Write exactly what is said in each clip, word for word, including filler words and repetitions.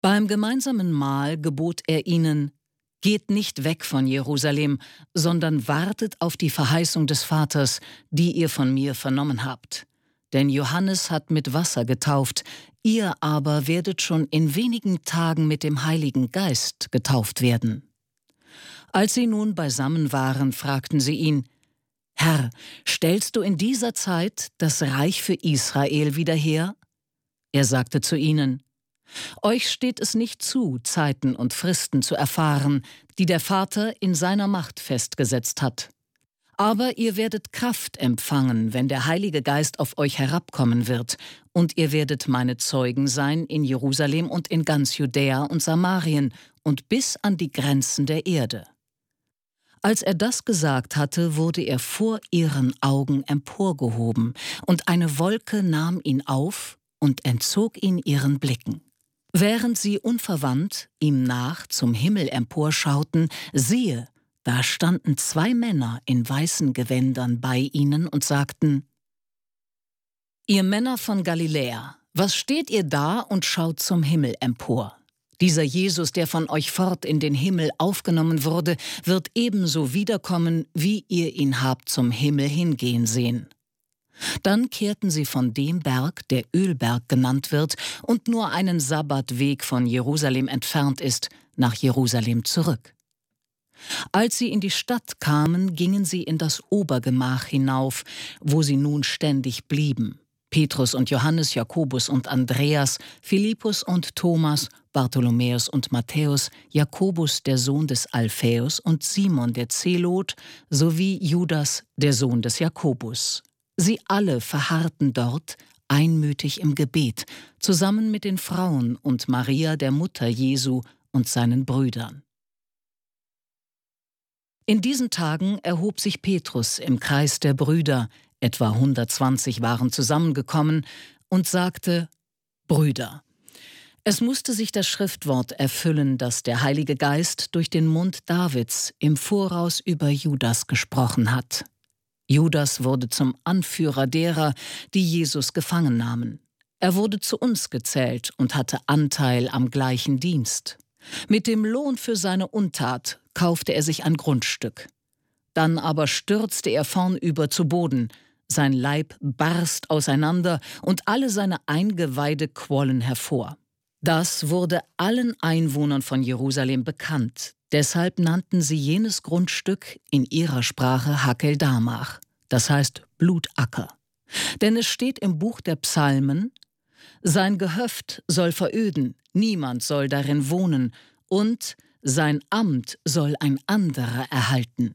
Beim gemeinsamen Mahl gebot er ihnen: Geht nicht weg von Jerusalem, sondern wartet auf die Verheißung des Vaters, die ihr von mir vernommen habt. Denn Johannes hat mit Wasser getauft, ihr aber werdet schon in wenigen Tagen mit dem Heiligen Geist getauft werden. Als sie nun beisammen waren, fragten sie ihn: Herr, stellst du in dieser Zeit das Reich für Israel wieder her? Er sagte zu ihnen: Euch steht es nicht zu, Zeiten und Fristen zu erfahren, die der Vater in seiner Macht festgesetzt hat. Aber ihr werdet Kraft empfangen, wenn der Heilige Geist auf euch herabkommen wird, und ihr werdet meine Zeugen sein in Jerusalem und in ganz Judäa und Samarien und bis an die Grenzen der Erde. Als er das gesagt hatte, wurde er vor ihren Augen emporgehoben, und eine Wolke nahm ihn auf und entzog ihn ihren Blicken. Während sie unverwandt ihm nach zum Himmel emporschauten, siehe, da standen zwei Männer in weißen Gewändern bei ihnen und sagten: Ihr Männer von Galiläa, was steht ihr da und schaut zum Himmel empor? Dieser Jesus, der von euch fort in den Himmel aufgenommen wurde, wird ebenso wiederkommen, wie ihr ihn habt zum Himmel hingehen sehen. Dann kehrten sie von dem Berg, der Ölberg genannt wird und nur einen Sabbatweg von Jerusalem entfernt ist, nach Jerusalem zurück. Als sie in die Stadt kamen, gingen sie in das Obergemach hinauf, wo sie nun ständig blieben. Petrus und Johannes, Jakobus und Andreas, Philippus und Thomas, Bartholomäus und Matthäus, Jakobus, der Sohn des Alphäus, und Simon, der Zelot, sowie Judas, der Sohn des Jakobus. Sie alle verharrten dort, einmütig im Gebet, zusammen mit den Frauen und Maria, der Mutter Jesu, und seinen Brüdern. In diesen Tagen erhob sich Petrus im Kreis der Brüder, etwa hundertzwanzig waren zusammengekommen, und sagte: Brüder, es musste sich das Schriftwort erfüllen, das der Heilige Geist durch den Mund Davids im Voraus über Judas gesprochen hat. Judas wurde zum Anführer derer, die Jesus gefangen nahmen. Er wurde zu uns gezählt und hatte Anteil am gleichen Dienst. Mit dem Lohn für seine Untat kaufte er sich ein Grundstück. Dann aber stürzte er vornüber zu Boden, sein Leib barst auseinander und alle seine Eingeweide quollen hervor. Das wurde allen Einwohnern von Jerusalem bekannt. Deshalb nannten sie jenes Grundstück in ihrer Sprache Hakeldamach, das heißt Blutacker. Denn es steht im Buch der Psalmen: Sein Gehöft soll veröden, niemand soll darin wohnen, und sein Amt soll ein anderer erhalten.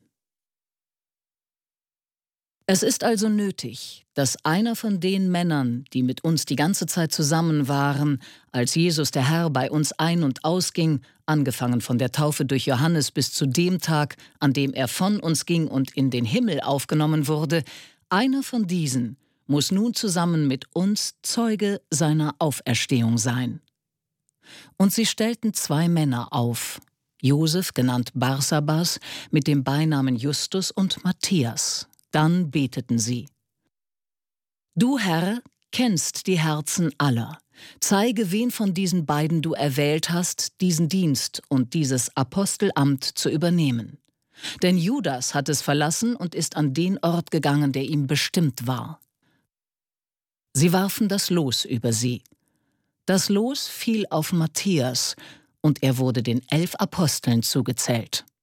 Es ist also nötig, dass einer von den Männern, die mit uns die ganze Zeit zusammen waren, als Jesus der Herr bei uns ein- und ausging, angefangen von der Taufe durch Johannes bis zu dem Tag, an dem er von uns ging und in den Himmel aufgenommen wurde, einer von diesen muss nun zusammen mit uns Zeuge seiner Auferstehung sein. Und sie stellten zwei Männer auf, Josef, genannt Barsabas, mit dem Beinamen Justus, und Matthias. Dann beteten sie: Du, Herr, kennst die Herzen aller. Zeige, wen von diesen beiden du erwählt hast, diesen Dienst und dieses Apostelamt zu übernehmen. Denn Judas hat es verlassen und ist an den Ort gegangen, der ihm bestimmt war. Sie warfen das Los über sie. Das Los fiel auf Matthias, und er wurde den elf Aposteln zugezählt.